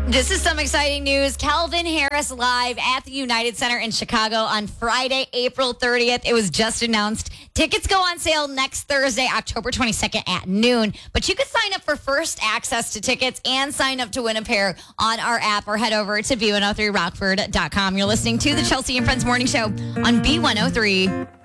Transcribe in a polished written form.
This is some exciting news. Calvin Harris live at the United Center in Chicago on Friday, April 30th. It was just announced. Tickets go on sale next Thursday, October 22nd at noon. But you can sign up for first access to tickets and sign up to win a pair on our app or head over to B103rockford.com. You're listening to the Chelsea and Friends Morning Show on B103.